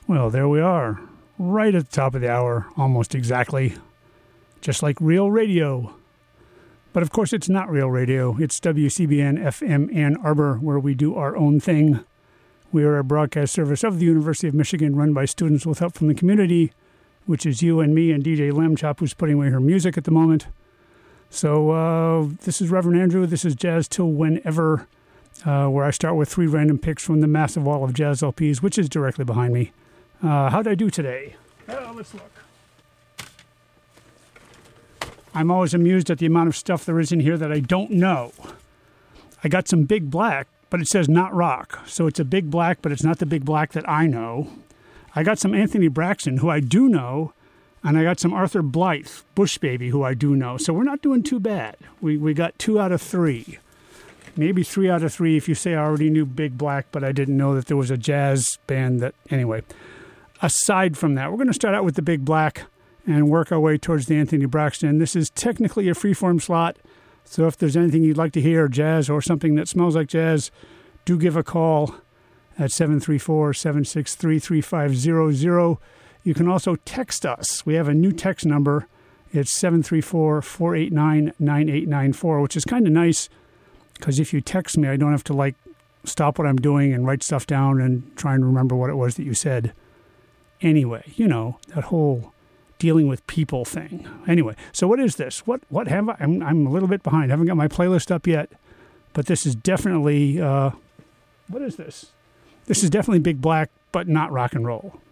Well, there we are, right at the top of the hour, almost exactly, just like real radio. But of course, it's not real radio. It's WCBN FM Ann Arbor, where we do our own thing. We are a broadcast service of the University of Michigan, run by students with help from the community, which is you and me and DJ Lambchop, who's putting away her music at the moment. So this is Reverend Andrew. This is Jazz Till Whenever, where I start with 3 random picks from the massive wall of jazz LPs, which is directly behind me. How'd I do today? Let's look. I'm always amused at the amount of stuff there is in here that I don't know. I got some Big Black, but it says not rock. So it's a Big Black, but it's not the Big Black that I know. I got some Anthony Braxton, who I do know, and I got some Arthur Blythe, Bush Baby, who I do know. So we're not doing too bad. We got 2 out of 3. Maybe 3 out of 3 if you say I already knew Big Black, but I didn't know that there was a jazz band that... Anyway, aside from that, we're going to start out with the Big Black and work our way towards the Anthony Braxton. This is technically a freeform slot, so if there's anything you'd like to hear, jazz or something that smells like jazz, do give a call at 734-763-3500. You can also text us. We have a new text number. It's 734-489-9894, which is kind of nice because if you text me, I don't have to, stop what I'm doing and write stuff down and try and remember what it was that you said. Anyway, that whole dealing with people thing. Anyway, so what is this? What have I? I'm a little bit behind. I haven't got my playlist up yet, but this is definitely, what is this? This is definitely Big Black, but not rock and roll.